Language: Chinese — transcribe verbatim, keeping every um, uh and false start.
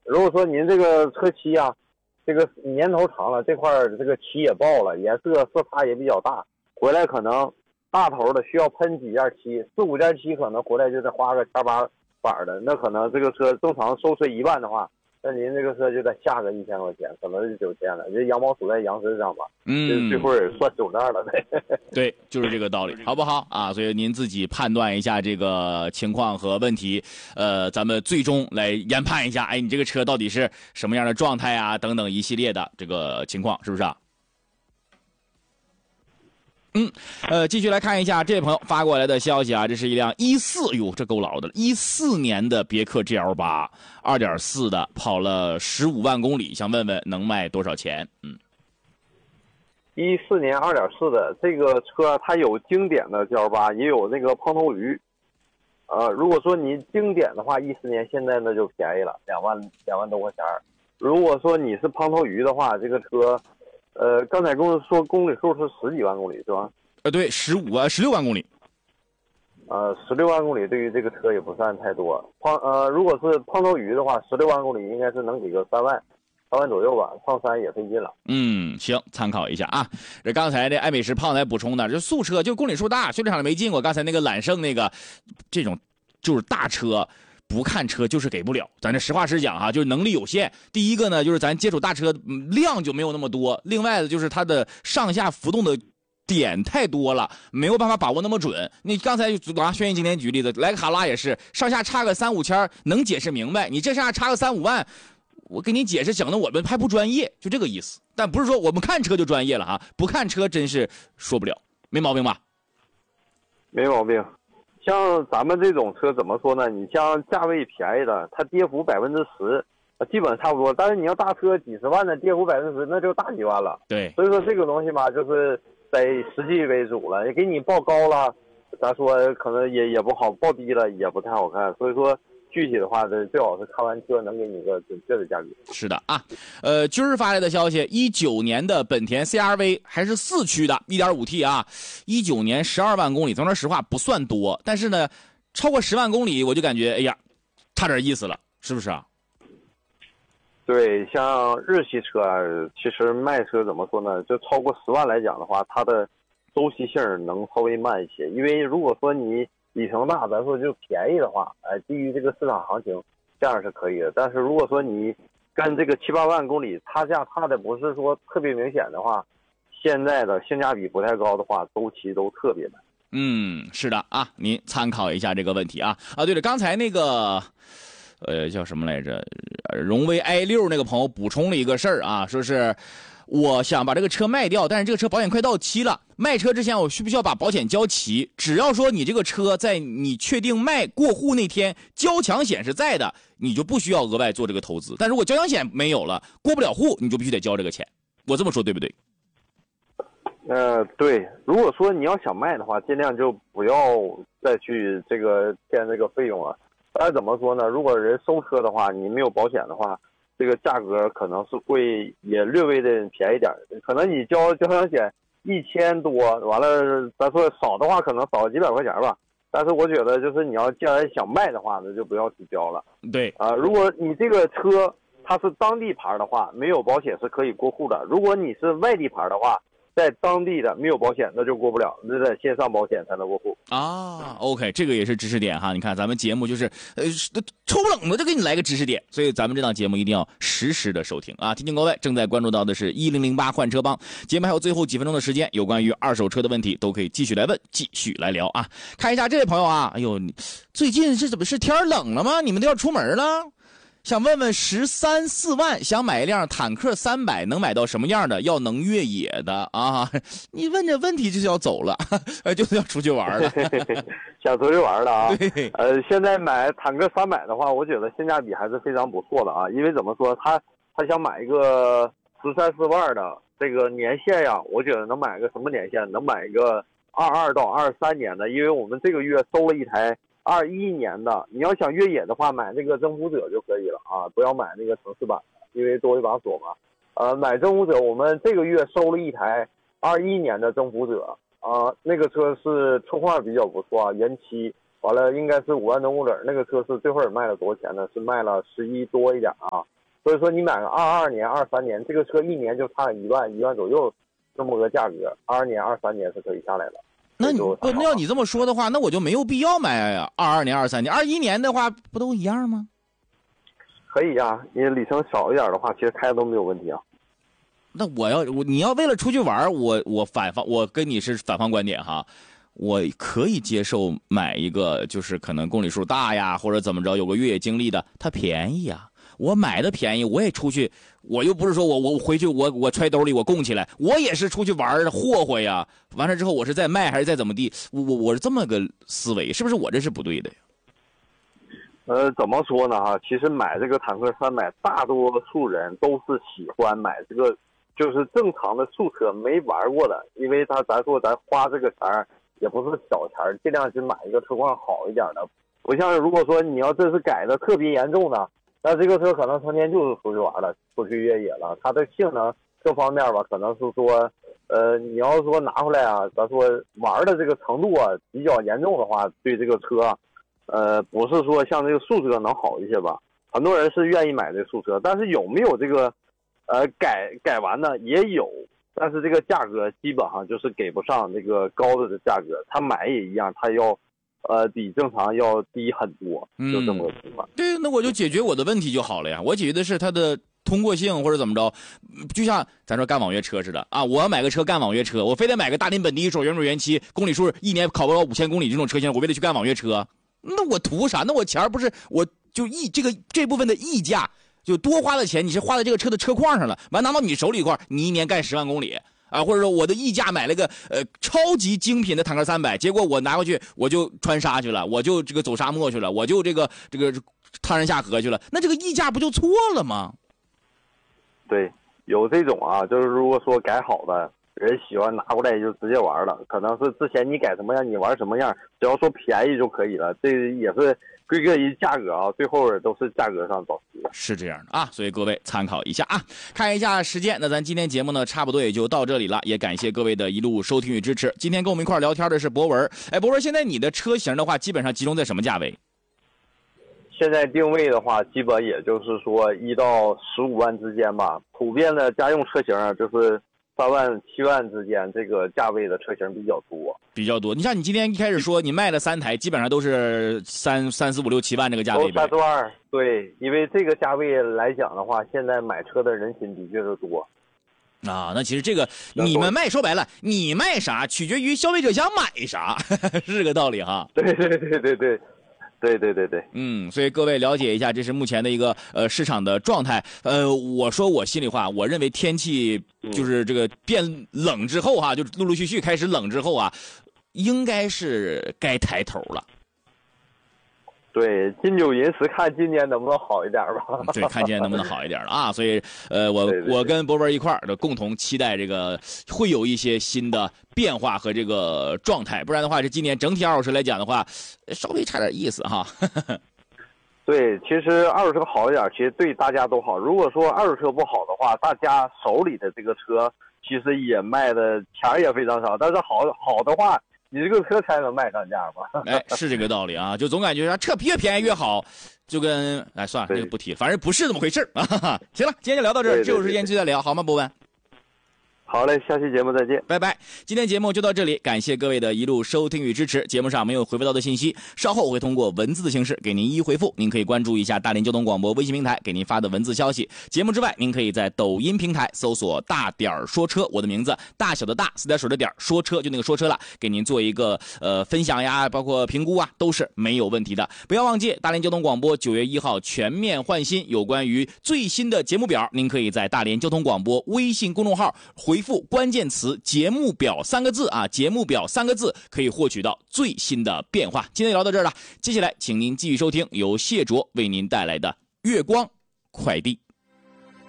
如果说您这个车漆啊，这个年头长了，这块这个漆也爆了，颜色色差也比较大，回来可能大头的需要喷几件漆，四五件漆可能回来就得花个千八百的，那可能这个车正常收车一万的话，那您这个车就得下个一千块钱，可能是九千了。这羊毛出在羊身上吧，嗯，最后也算走那了呗。 对，就是这个道理，好不好啊？所以您自己判断一下这个情况和问题，呃，咱们最终来研判一下，哎，你这个车到底是什么样的状态啊？等等一系列的这个情况，是不是啊？嗯，呃，继续来看一下这位朋友发过来的消息啊，这是一辆一四，哟，这够老的了，一四年的别克 G L 八， 二点四 的，跑了十五万公里，想问问能卖多少钱？嗯， 一四年二点四的这个车，它有经典的 G L 八，也有那个胖头驴。呃，如果说你经典的话，一四年现在那就便宜了，两万两万多块钱。如果说你是胖头驴的话，这个车。呃，刚才跟我说公里数是十几万公里是吧？ 呃，对，十五啊，十六万公里。 呃，十六万公里对于这个车也不算太多。胖呃，如果是胖头鱼的话，十六万公里应该是能给个三万，三万左右吧，上山也费劲了。 嗯，行，参考一下啊。这刚才这爱美食胖子补充的，就素车就公里数大，修理厂没进过。刚才那个揽胜那个，这种就是大车。不看车就是给不了，咱这实话实讲哈，就是能力有限。第一个呢，就是咱接触大车量就没有那么多；另外的就是它的上下浮动的点太多了，没有办法把握那么准。你刚才就拿轩逸经典举例子，莱卡拉也是上下差个三五千能解释明白，你这上下差个三五万，我给你解释讲的我们还不专业，就这个意思。但不是说我们看车就专业了哈，不看车真是说不了，没毛病吧？ 没毛病。像咱们这种车怎么说呢？你像价位便宜的，它跌幅百分之十，基本差不多。但是你要大车几十万的跌幅百分之十，那就大几万了。 对， 所以说这个东西吧，就是得实际为主了。给你报高了，咱说可能也也不好；报低了也不太好看。所以说具体的话，这最好是看完车能给你个准确的价格。 是的啊，呃，今儿发来的消息，一九年的本田 C R V 还是四驱的 一点五 T 啊，一九年十二万公里，咱说实话不算多，但是呢，超过十万公里我就感觉，哎呀，差点意思了，是不是啊？ 对，像日系车啊，其实卖车怎么说呢？就超过十万来讲的话，它的周期性能稍微慢一些，因为如果说你里程大，咱说就便宜的话，哎，基于这个市场行情，这样是可以的。但是如果说你跟这个七八万公里差价差的不是说特别明显的话，现在的性价比不太高的话，周期都特别慢。 嗯，是的啊，您参考一下这个问题啊啊，对了，刚才那个。呃，叫什么来着？荣威 i 六那个朋友补充了一个事儿啊，说是我想把这个车卖掉，但是这个车保险快到期了，卖车之前我需不需要把保险交齐？只要说你这个车在你确定卖过户那天交强险是在的，你就不需要额外做这个投资。但如果交强险没有了，过不了户，你就必须得交这个钱。我这么说对不对？ 呃，对，如果说你要想卖的话，尽量就不要再去这个添这个费用了。但怎么说呢？如果人收车的话，你没有保险的话，这个价格可能是会也略微的便宜点。可能你交交强险一千多，完了咱说少的话可能少几百块钱吧。但是我觉得就是你要既然想卖的话，那就不要去交了。 对啊、呃，如果你这个车它是当地牌的话，没有保险是可以过户的。如果你是外地牌的话，在当地的没有保险，那就过不了，那得先上保险才能过户啊。OK， 这个也是知识点哈。你看咱们节目就是呃抽不冷的就给你来个知识点，所以咱们这档节目一定要实时的收听啊。提醒各位正在关注到的是一零零八换车帮节目，还有最后几分钟的时间，有关于二手车的问题都可以继续来问，继续来聊啊。看一下这位朋友啊，哎呦，最近是怎么是天冷了吗？你们都要出门了？想问问十三四万想买一辆坦克三百能买到什么样的？要能越野的啊！你问这问题就是要走了，就是要出去玩了， 想出去玩了啊！ 对， 呃，现在买坦克三百的话，我觉得性价比还是非常不错的啊。因为怎么说，他他想买一个十三四万的这个年限呀，我觉得能买个什么年限？能买一个二二到二三年的，因为我们这个月收了一台。二一年的，你要想越野的话，买那个征服者就可以了啊，不要买那个城市版的，因为多一把锁嘛。呃，买征服者，我们这个月收了一台二一年的征服者啊，那个车是车况比较不错啊，原漆，完了应该是五万多公里，那个车是最后卖了多少钱呢？是卖了十一多一点啊。 所以说你买个二二年、二三年，这个车一年就差一万一万左右这么个价格，二二年、二三年是可以下来的。 那你不那要你这么说的话，那我就没有必要买二二年、二三年、二一年的话，不都一样吗？ 可以呀、啊，你里程少一点的话，其实开都没有问题啊。 那我要我你要为了出去玩，我我反方我跟你是反方观点哈。我可以接受买一个就是可能公里数大呀，或者怎么着有个越野经历的，它便宜呀。我买的便宜，我也出去，我又不是说我我回去我我揣兜里我供起来，我也是出去玩霍霍呀。完了之后我是在卖还是在怎么地？我我我是这么个思维，是不是我这是不对的呀？ 呃，怎么说呢哈？其实买这个坦克三百，大多数人都是喜欢买这个，就是正常的素车没玩过的，因为他咱说咱花这个钱也不是小钱，尽量是买一个车况好一点的，不像如果说你要这是改的特别严重的，那这个车可能成天就是出去玩了，出去越野了，它的性能各方面吧，可能是说，呃，你要说拿回来啊，咱说玩的这个程度啊比较严重的话，对这个车，呃，不是说像这个素车能好一些吧？很多人是愿意买这素车，但是有没有这个，呃，改改完的也有。但是这个价格基本上就是给不上这个高的价格，他买也一样，他要，呃，比正常要低很多，就这么个情况。 嗯、对，那我就解决我的问题就好了呀。我解决的是它的通过性或者怎么着，就像咱说干网约车似的啊，我要买个车干网约车，我非得买个大林本地一手原厂原漆，公里数一年考不到五千公里这种车型，我为了去干网约车，那我图啥？那我钱不是我就溢这个这部分的溢价。就多花的钱，你是花在这个车的车况上了，完拿到你手里一块，你一年干十万公里啊，或者说我的溢价买了个呃超级精品的坦克三百，结果我拿回去我就穿沙去了，我就这个走沙漠去了，我就这个这个趟人下河去了，那这个溢价不就错了吗？ 对，有这种啊，就是如果说改好的人喜欢拿过来就直接玩了，可能是之前你改什么样你玩什么样，只要说便宜就可以了，这也是归根于价格啊，最后都是价格上找齐， 是这样的啊，所以各位参考一下啊，看一下时间，那咱今天节目呢差不多也就到这里了，也感谢各位的一路收听与支持。今天跟我们一块聊天的是博文，哎，博文，现在你的车型的话，基本上集中在什么价位？ 现在定位的话，基本也就是说一到十五万之间吧，普遍的家用车型啊，就是三万、七万之间，这个价位的车型比较多， 比较多。你像你今天一开始说你卖了三台，基本上都是三三四五六七万这个价位呗。 三四万，对，因为这个价位来讲的话，现在买车的人群的确是多。 啊，那其实这个你们卖说白了，你卖啥取决于消费者想买啥，是这个道理哈。 对对对对对。对对对对， 嗯，所以各位了解一下，这是目前的一个呃市场的状态。呃，我说我心里话，我认为天气就是这个变冷之后哈，就陆陆续续开始冷之后啊，应该是该抬头了。 对，金九银十，看今年能不能好一点吧。 对，看今年能不能好一点了啊！所以，呃，我对对对我跟博文一块儿的共同期待这个会有一些新的变化和这个状态，不然的话，这今年整体二手车来讲的话，稍微差点意思哈。 对，其实二手车好一点，其实对大家都好。如果说二手车不好的话，大家手里的这个车其实也卖的钱也非常少，但是好好的话。你这个车才能卖上价吧？ 哎，是这个道理啊，就总感觉车越便宜越好，就跟哎算了，这个不提，反正不是这么回事啊。行了，今天就聊到这儿，这有时间接着聊，好吗，博文？ 好嘞，下期节目再见， 拜拜。今天节目就到这里，感谢各位的一路收听与支持。节目上没有回复到的信息，稍后我会通过文字的形式给您一一回复。您可以关注一下大连交通广播微信平台给您发的文字消息。节目之外，您可以在抖音平台搜索大点儿说车，我的名字大小的大四点水的点说车，就那个说车了，给您做一个呃分享呀，包括评估啊，都是没有问题的。不要忘记大连交通广播九月一号全面换新，有关于最新的节目表，您可以在大连交通广播微信公众号回复关键词节目表三个字啊，节目表三个字可以获取到最新的变化。今天聊到这儿了，接下来请您继续收听由谢卓为您带来的月光快递。